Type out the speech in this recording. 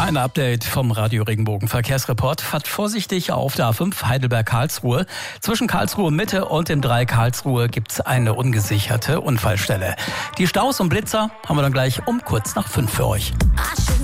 Ein Update vom Radio Regenbogen Verkehrsreport. Fahrt vorsichtig auf der A5 Heidelberg-Karlsruhe. Zwischen Karlsruhe Mitte und dem 3 Karlsruhe gibt's eine ungesicherte Unfallstelle. Die Staus und Blitzer haben wir dann gleich um kurz nach 5 für euch.